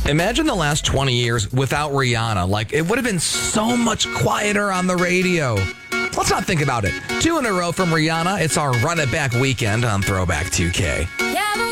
Imagine the last 20 years without Rihanna. Like, it would have been so much quieter on the radio. Let's not think about it. 2 in a row from Rihanna. It's our Run It Back weekend on Throwback 2K. Yeah,